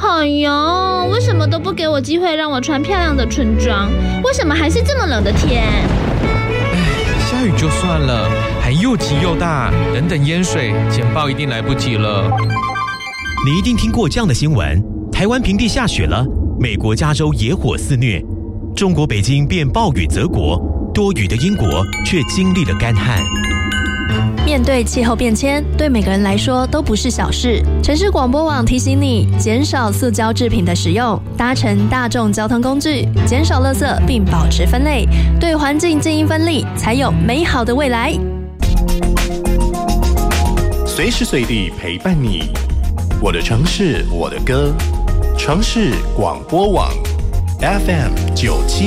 哎呦，为什么都不给我机会让我穿漂亮的春装？为什么还是这么冷的天？ 下雨就算了，还又急又大，等淹水，简报一定来不及了。 你一定听过这样的新闻：台湾平地下雪了，美国加州野火肆虐，中国北京变暴雨泽国，多雨的英国却经历了干旱。 面对气候变迁，对每个人来说都不是小事。城市广播网提醒你，减少塑胶制品的使用，搭乘大众交通工具，减少垃圾并保持分类，对环境尽一分力，才有美好的未来。 随时随地陪伴你，我的城市，我的歌，城市广播网 FM 97。